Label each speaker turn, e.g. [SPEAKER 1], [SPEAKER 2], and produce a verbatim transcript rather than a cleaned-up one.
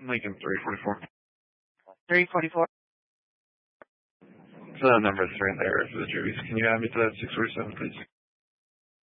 [SPEAKER 1] Lincoln three forty-four.
[SPEAKER 2] three forty-four.
[SPEAKER 1] So that number is right there for the juries. Can you add me to that six forty-seven, please?